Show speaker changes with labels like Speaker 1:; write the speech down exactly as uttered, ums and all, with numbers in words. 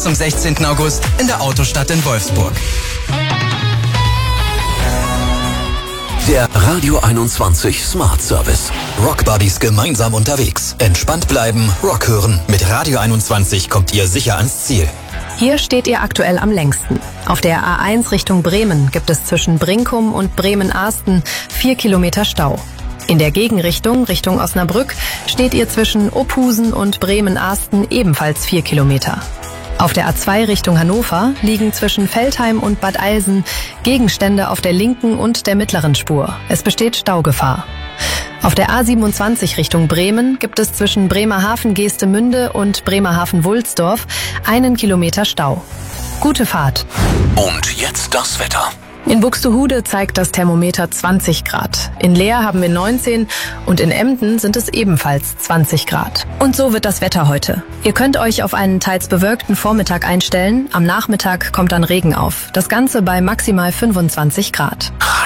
Speaker 1: Zum sechzehnten August in der Autostadt in Wolfsburg.
Speaker 2: Der Radio einundzwanzig Smart Service.
Speaker 1: Rock Buddies gemeinsam unterwegs. Entspannt bleiben, Rock hören. Mit Radio einundzwanzig kommt ihr sicher ans Ziel.
Speaker 3: Hier steht ihr aktuell am längsten. Auf der A eins Richtung Bremen gibt es zwischen Brinkum und Bremen-Arsten vier Kilometer Stau. In der Gegenrichtung, Richtung Osnabrück, steht ihr zwischen Opusen und Bremen-Arsten ebenfalls vier Kilometer. Auf der A zwei Richtung Hannover liegen zwischen Veltheim und Bad Eilsen Gegenstände auf der linken und der mittleren Spur. Es besteht Staugefahr. Auf der A siebenundzwanzig Richtung Bremen gibt es zwischen Bremerhaven-Geestemünde und Bremerhaven-Wulsdorf einen Kilometer Stau. Gute Fahrt.
Speaker 2: Und jetzt das Wetter.
Speaker 3: In Buxtehude zeigt das Thermometer zwanzig Grad. In Leer haben wir neunzehn und in Emden sind es ebenfalls zwanzig Grad. Und so wird das Wetter heute. Ihr könnt euch auf einen teils bewölkten Vormittag einstellen. Am Nachmittag kommt dann Regen auf. Das Ganze bei maximal fünfundzwanzig Grad.